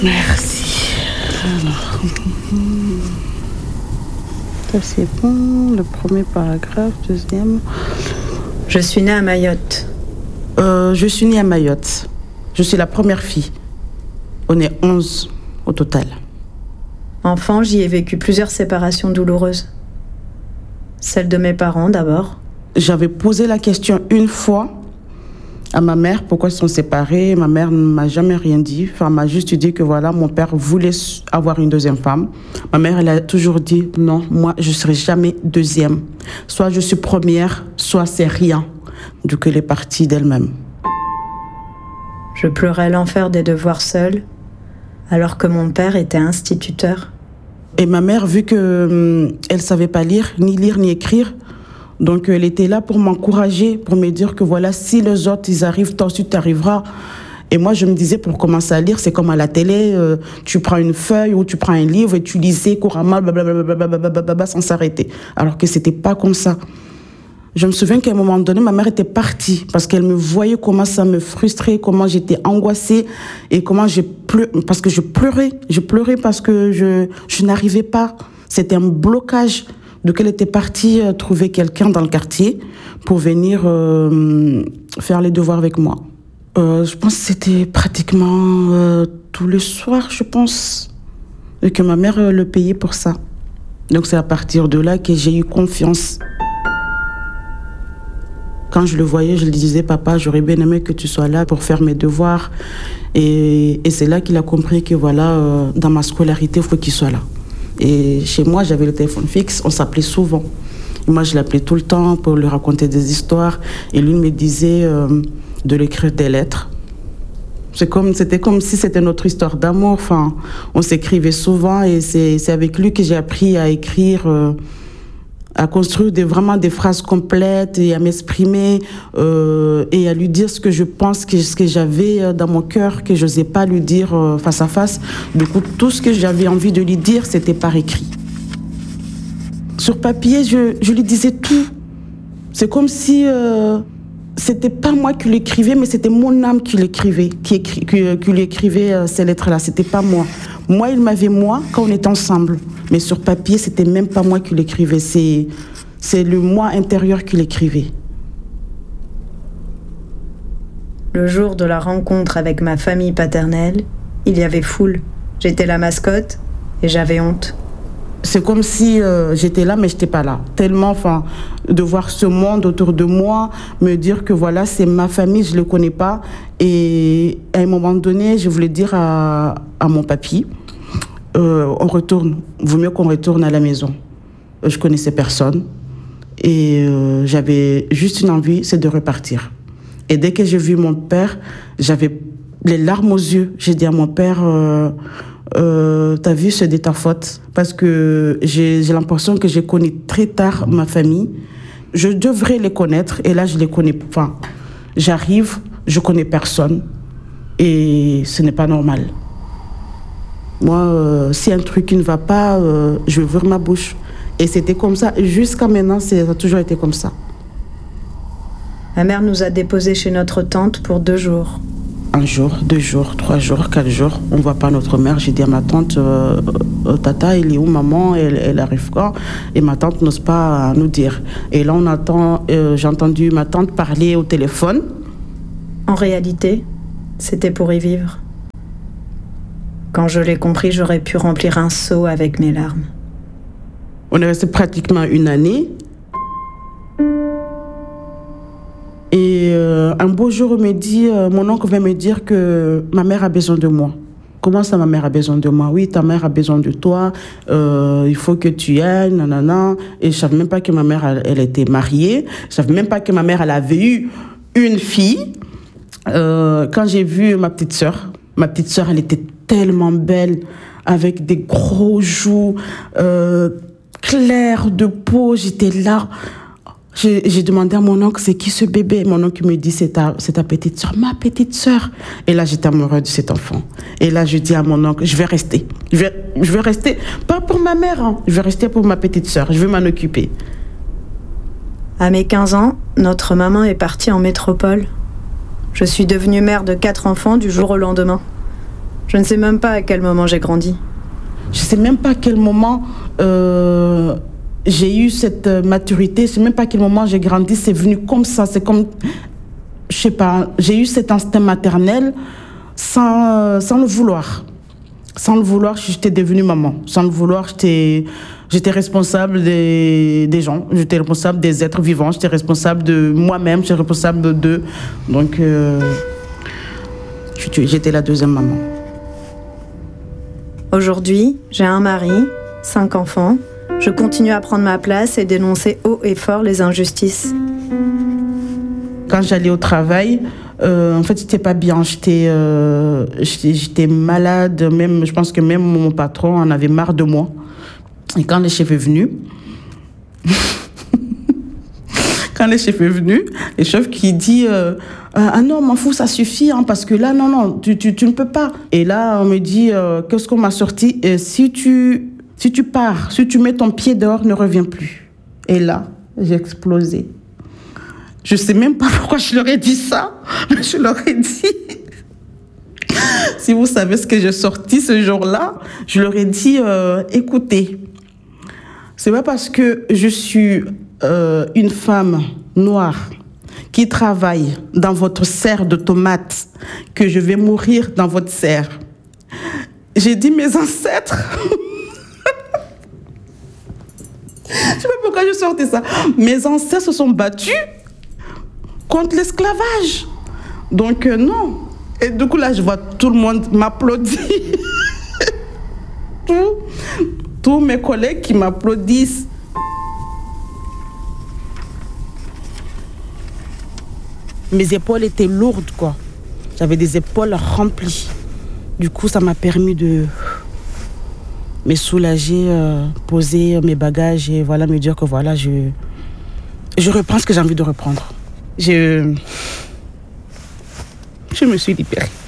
Merci. Alors, ça c'est bon. Le premier paragraphe, deuxième. Je suis née à Mayotte. Je suis née à Mayotte. Je suis la première fille. On est 11 au total. Enfant, j'y ai vécu plusieurs séparations douloureuses. Celle de mes parents d'abord. J'avais posé la question une fois à ma mère, pourquoi ils sont séparés. Ma mère ne m'a jamais rien dit. Enfin, m'a juste dit que voilà, mon père voulait avoir une deuxième femme. Ma mère, elle a toujours dit, non, moi, je ne serai jamais deuxième. Soit je suis première, soit c'est rien. Du coup, elle est partie d'elle-même. Je pleurais l'enfer des devoirs seule, alors que mon père était instituteur. Et ma mère, vu qu'elle ne savait pas lire ni écrire, donc elle était là pour m'encourager, pour me dire que voilà, si les autres, ils arrivent, toi aussi, tu arriveras. Et moi, je me disais, pour commencer à lire, c'est comme à la télé, tu prends une feuille ou tu prends un livre et tu lisais couramment, blablabla, sans s'arrêter. Alors que c'était pas comme ça. Je me souviens qu'à un moment donné, ma mère était partie parce qu'elle me voyait comment ça me frustrait, comment j'étais angoissée et comment parce que je pleurais parce que je n'arrivais pas. C'était un blocage. Donc elle était partie trouver quelqu'un dans le quartier pour venir faire les devoirs avec moi. Je pense que c'était pratiquement tous les soirs, je pense, et que ma mère le payait pour ça. Donc c'est à partir de là que j'ai eu confiance. Quand je le voyais, je lui disais, papa, j'aurais bien aimé que tu sois là pour faire mes devoirs. Et c'est là qu'il a compris que voilà, dans ma scolarité, il faut qu'il soit là. Et chez moi, j'avais le téléphone fixe, on s'appelait souvent. Et moi, je l'appelais tout le temps pour lui raconter des histoires. Et lui me disait de lui écrire des lettres. C'était comme si c'était notre histoire d'amour. Enfin, on s'écrivait souvent et c'est avec lui que j'ai appris à écrire, à construire vraiment des phrases complètes et à m'exprimer et à lui dire ce que je pense, ce que j'avais dans mon cœur, que je n'osais pas lui dire face à face. Du coup, tout ce que j'avais envie de lui dire, c'était par écrit. Sur papier, je lui disais tout. C'est comme si c'était pas moi qui l'écrivais, mais c'était mon âme qui l'écrivait, qui lui écrivait ces lettres-là. C'était pas moi. Moi, il m'avait moi quand on était ensemble. Mais sur papier, c'était même pas moi qui l'écrivais. C'est le moi intérieur qui l'écrivait. Le jour de la rencontre avec ma famille paternelle, il y avait foule. J'étais la mascotte et j'avais honte. C'est comme si j'étais là, mais je n'étais pas là. Tellement, de voir ce monde autour de moi, me dire que voilà, c'est ma famille, je ne le connais pas. Et à un moment donné, je voulais dire à mon papy, on retourne, vaut mieux qu'on retourne à la maison. Je connaissais personne et j'avais juste une envie, c'est de repartir. Et dès que j'ai vu mon père, j'avais les larmes aux yeux. J'ai dit à mon père, t'as vu, c'est de ta faute. Parce que j'ai l'impression que j'ai connu très tard ma famille. Je devrais les connaître et là, je les connais. Enfin, j'arrive, je connais personne et ce n'est pas normal. Moi, si un truc qui ne va pas, je vais ouvrir ma bouche. Et c'était comme ça. Jusqu'à maintenant, ça a toujours été comme ça. Ma mère nous a déposés chez notre tante pour 2 jours. 1 jour, 2 jours, 3 jours, 4 jours. On ne voit pas notre mère. J'ai dit à ma tante, tata, il est où maman? Elle arrive quand? Et ma tante n'ose pas nous dire. Et là, j'ai entendu ma tante parler au téléphone. En réalité, c'était pour y vivre. Quand je l'ai compris, j'aurais pu remplir un seau avec mes larmes. On est resté pratiquement 1 année. Et un beau jour, mon oncle vient me dire que ma mère a besoin de moi. Comment ça, ma mère a besoin de moi? Oui, ta mère a besoin de toi. Il faut que tu ailles, nanana. Et je ne savais même pas que ma mère, elle était mariée. Je ne savais même pas que ma mère, elle avait eu une fille. Quand j'ai vu ma petite sœur, elle était tellement belle, avec des gros joues, clairs de peau. J'étais là. J'ai demandé à mon oncle, c'est qui ce bébé? Mon oncle me dit, c'est ta petite sœur. Ma petite sœur. Et là, j'étais amoureuse de cet enfant. Et là, je dis à mon oncle, je vais rester. Je vais rester, pas pour ma mère, hein. Je vais rester pour ma petite sœur. Je vais m'en occuper. À mes 15 ans, notre maman est partie en métropole. Je suis devenue mère de 4 enfants du jour au lendemain. Je ne sais même pas à quel moment j'ai grandi. Je ne sais même pas à quel moment j'ai eu cette maturité. Je ne sais même pas à quel moment j'ai grandi. C'est venu comme ça. C'est comme, je sais pas, j'ai eu cet instinct maternel sans le vouloir. Sans le vouloir, j'étais devenue maman. Sans le vouloir, j'étais responsable des gens. J'étais responsable des êtres vivants. J'étais responsable de moi-même. J'étais responsable d'eux. Donc, j'étais la deuxième maman. Aujourd'hui, j'ai un mari, 5 enfants. Je continue à prendre ma place et dénoncer haut et fort les injustices. Quand j'allais au travail, en fait, j'étais pas bien. J'étais malade. Même, je pense que même mon patron en avait marre de moi. Et quand le chef est venu, le chef qui dit ah non, m'en fous, ça suffit, hein, parce que là, non, tu ne peux pas. Et là, on me dit qu'est-ce qu'on m'a sorti, si tu pars, si tu mets ton pied dehors, ne reviens plus. Et là, j'ai explosé. Je sais même pas pourquoi je leur ai dit ça, mais je leur ai dit. Si vous savez ce que j'ai sorti ce jour-là, je leur ai dit écoutez, c'est pas parce que je suis une femme noire qui travaille dans votre serre de tomates que je vais mourir dans votre serre. J'ai dit mes ancêtres. Je sais pas pourquoi je sortais ça. Mes ancêtres se sont battus contre l'esclavage. Donc non. Et du coup là, je vois tout le monde m'applaudir. Tous mes collègues qui m'applaudissent. Mes épaules étaient lourdes, quoi. J'avais des épaules remplies. Du coup, ça m'a permis de me soulager, poser mes bagages et voilà, me dire que voilà, je reprends ce que j'ai envie de reprendre. Je me suis libérée.